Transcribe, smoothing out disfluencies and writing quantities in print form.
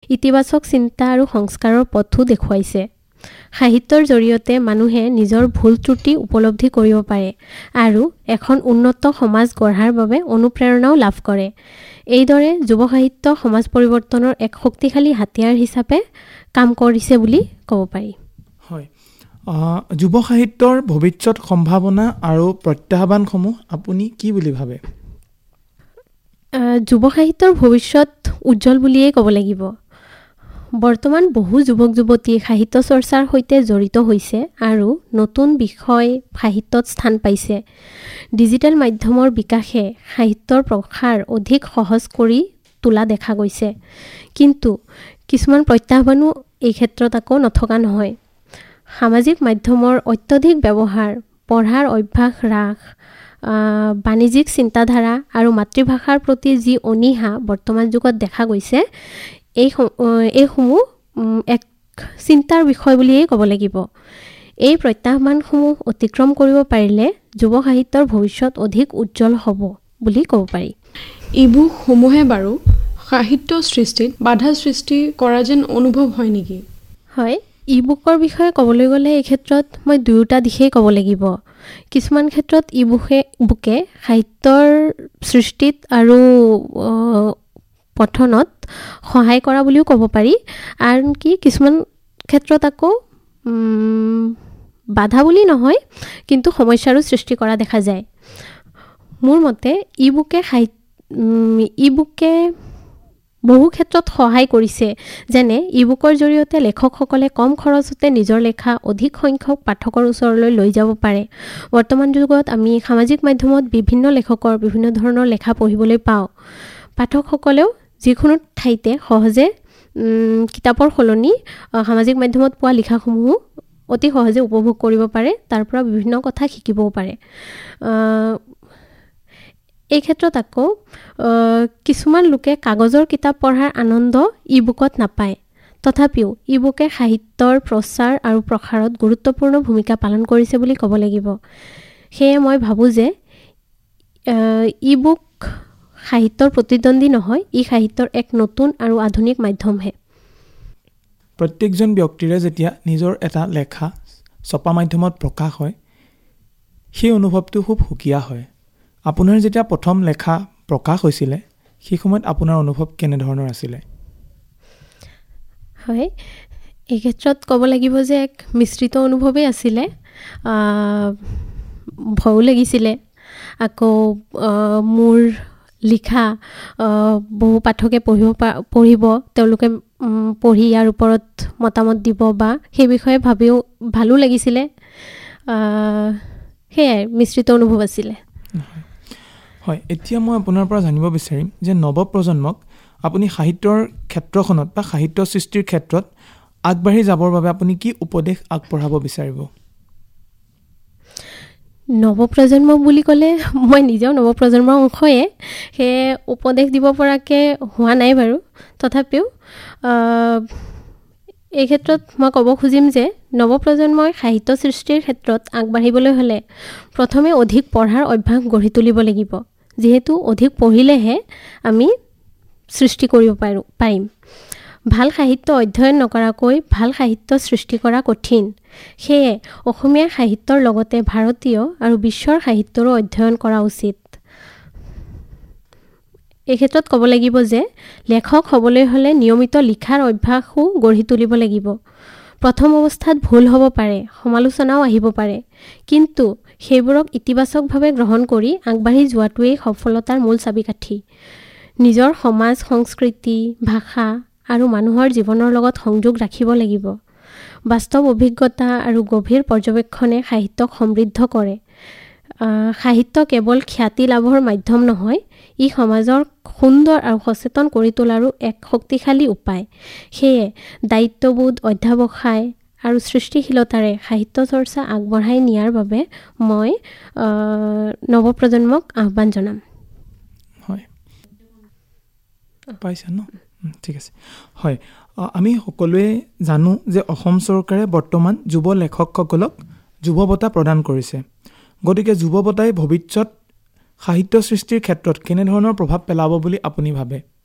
ইতিবাচক চিন্তা আৰু সংস্কাৰৰ পথো দেখুৱাইছে। সাহিত্যৰ জৰিয়তে মানুহে নিজৰ ভুল ত্ৰুটি উপলব্ধি কৰিব পাৰে আৰু এখন উন্নত সমাজ গঢ়াৰ বাবে অনুপ্ৰেৰণাও লাভ কৰে। এইদৰে যুৱ সাহিত্য সমাজ পৰিৱৰ্তনৰ এক শক্তিশালী হাতিয়াৰ হিচাপে কাম কৰিছে বুলি ক'ব পাৰি। হয়, যুৱ সাহিত্যৰ ভৱিষ্যত সম্ভাৱনা আৰু প্ৰত্যাহ্বানসমূহ আপুনি কি বুলি ভাবে? যুৱ সাহিত্যৰ ভৱিষ্যত উজ্জ্বল বুলিয়েই ক'ব লাগিব। বৰ্তমান বহু যুৱক যুৱতী সাহিত্য চৰ্চাৰ সৈতে জড়িত হৈছে আৰু নতুন বিষয় সাহিত্যত স্থান পাইছে। ডিজিটেল মাধ্যমৰ বিকাশে সাহিত্যৰ প্ৰসাৰ অধিক সহজ কৰি তোলা দেখা গৈছে, কিন্তু কিছুমান প্ৰত্যাহ্বানো এই ক্ষেত্ৰত আকৌ নথকা নহয়। সামাজিক মাধ্যমৰ অত্যধিক ব্যৱহাৰ, পঢ়াৰ অভ্যাস হ্ৰাস, বাণিজ্যিক চিন্তাধাৰা আৰু মাতৃভাষাৰ প্ৰতি যি অনীহা বৰ্তমান যুগত দেখা গৈছে, এইসমূহ এক চিন্তাৰ বিষয় বুলিয়েই ক'ব লাগিব। এই প্ৰত্যাহ্বানসমূহ অতিক্ৰম কৰিব পাৰিলে যুৱ সাহিত্যৰ ভৱিষ্যত অধিক উজ্জ্বল হ'ব বুলি ক'ব পাৰি। ইবুকসমূহে বাৰু সাহিত্য সৃষ্টিত বাধা সৃষ্টি কৰা যেন অনুভৱ হয় নেকি? হয়, ইবুকৰ বিষয়ে ক'বলৈ গ'লে এই ক্ষেত্ৰত মই দুয়োটা দিশেই ক'ব লাগিব। কিছুমান ক্ষেত্ৰত ইবুকে সাহিত্যৰ সৃষ্টিত আৰু পঠনত সহায় কৰা বুলিও ক'ব পাৰি, আনকি কিছুমান ক্ষেত্ৰত আকৌ বাধা বুলি নহয়, কিন্তু সমস্যাৰো সৃষ্টি কৰা দেখা যায়। মোৰ মতে ইবুকে বহু ক্ষেত্ৰত সহায় কৰিছে। যেনে ইবুকৰ জৰিয়তে লেখকসকলে কম খৰচতে নিজৰ লেখা অধিক সংখ্যক পাঠকৰ ওচৰলৈ লৈ যাব পাৰে। বৰ্তমান যুগত আমি সামাজিক মাধ্যমত বিভিন্ন লেখকৰ বিভিন্ন ধৰণৰ লেখা পঢ়িবলৈ পাওঁ। পাঠকসকলেও যিকোনো ঠাইতে সহজে কিতাপৰ সলনি সামাজিক মাধ্যমত পোৱা লিখাসমূহো অতি সহজে উপভোগ কৰিব পাৰে, তাৰ পৰা বিভিন্ন কথা শিকিবও পাৰে। এই ক্ষেত্ৰত আকৌ কিছুমান লোকে কাগজৰ কিতাপ পঢ়াৰ আনন্দ ইবুকত নাপায়। তথাপিও ইবুকে সাহিত্যৰ প্ৰচাৰ আৰু প্ৰসাৰত গুৰুত্বপূৰ্ণ ভূমিকা পালন কৰিছে বুলি ক'ব লাগিব। সেয়ে মই ভাবোঁ যে ইবুক সাহিত্যৰ প্ৰতিদ্বন্দ্বী নহয়, ই সাহিত্যৰ এক নতুন আৰু আধুনিক মাধ্যমহে। প্ৰত্যেকজন ব্যক্তিৰে যেতিয়া নিজৰ এটা লেখা ছপা মাধ্যমত প্ৰকাশ হয়, সেই অনুভৱটো খুব সুকীয়া হয়। আপোনাৰ যেতিয়া প্ৰথম লেখা প্ৰকাশ হৈছিলে, সেই সময়ত আপোনাৰ অনুভৱ কেনেধৰণৰ আছিলে? হয়, এই ক্ষেত্ৰত ক'ব লাগিব যে এক মিশ্ৰিত অনুভৱেই আছিলে। ভয়ো লাগিছিলে, আকৌ মোৰ লিখা বহু পাঠকে পঢ়িব, তেওঁলোকে পঢ়ি ইয়াৰ ওপৰত মতামত দিব বা সেই বিষয়ে ভাবিও ভালো লাগিছিলে। সেয়াই মিশ্ৰিত অনুভৱ আছিলে। হয়, এতিয়া মই আপোনাৰ পৰা জানিব বিচাৰিম যে নৱপ্ৰজন্মক আপুনি সাহিত্যৰ ক্ষেত্ৰখনত বা সাহিত্য সৃষ্টিৰ ক্ষেত্ৰত আগবাঢ়ি যাবৰ বাবে আপুনি কি উপদেশ আগবঢ়াব বিচাৰিব? নৱপ্ৰজন্ম বুলি ক'লে মই নিজেও নৱপ্ৰজন্মৰ অংশয়ে, সেয়ে উপদেশ দিব পৰাকৈ হোৱা নাই বাৰু। তথাপিও এই ক্ষেত্ৰত মই ক'ব খুজিম যে নৱপ্ৰজন্মই সাহিত্য সৃষ্টিৰ ক্ষেত্ৰত আগবাঢ়িবলৈ হ'লে প্ৰথমে অধিক পঢ়াৰ অভ্যাস গঢ়ি তুলিব লাগিব, যিহেতু অধিক পঢ়িলেহে আমি সৃষ্টি কৰিব পাৰিম। ভাল সাহিত্য অধ্যয়ন নকৰাকৈ ভাল সাহিত্য সৃষ্টি কৰা কঠিন। সেয়ে অসমীয়া সাহিত্যৰ লগতে ভাৰতীয় আৰু বিশ্বৰ সাহিত্যৰো অধ্যয়ন কৰা উচিত। এই ক্ষেত্ৰত ক'ব লাগিব যে লেখক হ'বলৈ হ'লে নিয়মিত লিখাৰ অভ্যাসো গঢ়ি তুলিব লাগিব। প্ৰথম অৱস্থাত ভুল হ'ব পাৰে, সমালোচনাও আহিব পাৰে, কিন্তু সেইবোৰক ইতিবাচকভাৱে গ্ৰহণ কৰি আগবাঢ়ি যোৱাটোৱেই সফলতাৰ মূল চাবিকাঠি। নিজৰ সমাজ, সংস্কৃতি, ভাষা আৰু মানুহৰ জীৱনৰ লগত সংযোগ ৰাখিব লাগিব। বাস্তৱ অভিজ্ঞতা আৰু গভীৰ পৰ্যবেক্ষণে সাহিত্যক সমৃদ্ধ কৰে। সাহিত্য কেৱল খ্যাতি লাভৰ মাধ্যম নহয়, ই সমাজৰ সুন্দৰ আৰু সচেতন কৰি তোলাৰো এক শক্তিশালী উপায়। সেয়ে দায়িত্ববোধ, অধ্যাৱসায় আৰু সৃষ্টিশীলতাৰে সাহিত্য চৰ্চা আগবঢ়াই নিয়াৰ বাবে মই নৱপ্ৰজন্মক আহ্বান জনাম। হয়, পাইছা ন? ঠিক আছে। হয়, আমি সকলোৱে জানো যে অসম চৰকাৰে বৰ্তমান যুৱ লেখকসকলক যুৱ বঁটা প্ৰদান কৰিছে। গতিকে যুৱ বঁটাই ভৱিষ্যত সাহিত্য সৃষ্টিৰ ক্ষেত্ৰত কেনেধৰণৰ প্ৰভাৱ পেলাব বুলি আপুনি ভাবে?